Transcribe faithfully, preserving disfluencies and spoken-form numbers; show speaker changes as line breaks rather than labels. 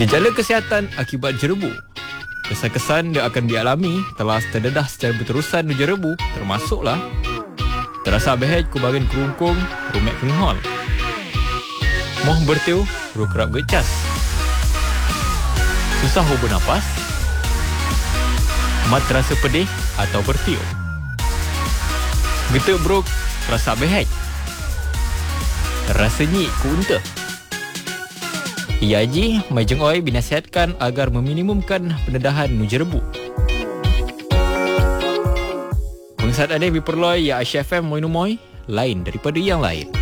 Gejala kesihatan akibat jerebu. Kesan-kesan dia akan dialami telah terdedah secara berterusan nu jerebu, termasuklah terasa behej kubagian kerungkung, rumek penghol, moh bertiu, ru kerap gecas, susah hubung nafas, mat terasa pedih atau bertiu, getuk bruk, terasa behej, terasa nyik ku unta. I A G Mai Jeng Oi binasihatkan agar meminimumkan pendedahan nu jerebu. Pengesat ada diperloi ya Aisyah F M Moinu Moi, lain daripada yang lain.